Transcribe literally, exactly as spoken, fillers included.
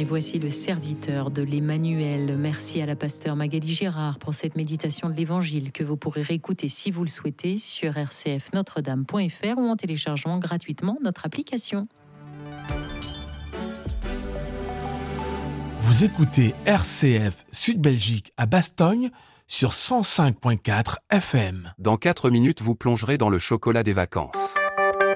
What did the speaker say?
Et voici le serviteur de l'Emmanuel. Merci à la pasteur Magali Gérard pour cette méditation de l'Évangile que vous pourrez réécouter si vous le souhaitez sur r c f notre dame point f r ou en téléchargeant gratuitement notre application. Vous écoutez R C F Sud Belgique à Bastogne sur cent cinq virgule quatre F M. Dans quatre minutes, vous plongerez dans le chocolat des vacances.